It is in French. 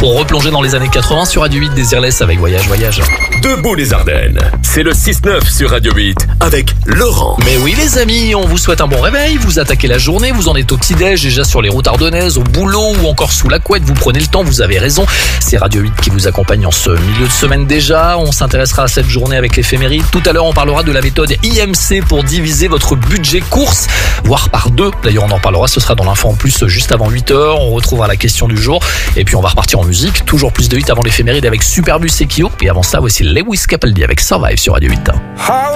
pour replonger dans les années 80 sur Radio 8 Désirless avec Voyage. Debout les Ardennes, c'est le 6-9 sur Radio 8 avec Laurent. Mais oui les amis, on vous souhaite un bon réveil, vous attaquez la journée, vous en êtes au petit-déj, déjà sur les routes ardennaises, au boulot ou encore sous la couette, vous prenez le temps, vous avez raison. C'est Radio 8 qui vous accompagne en ce milieu de semaine déjà. On s'intéressera à cette journée avec l'éphéméride. Tout à l'heure, on parlera de la méthode IMC pour diviser votre budget course, voire par 2. D'ailleurs, on en parlera, ce sera dans l'info en plus juste avant 8h. On retrouvera la question du jour et puis on va repartir en musique. Toujours plus de hits avant l'éphéméride avec Superbus et Kyo. Et avant ça, voici Lewis Capaldi avec Survive sur Radio 8.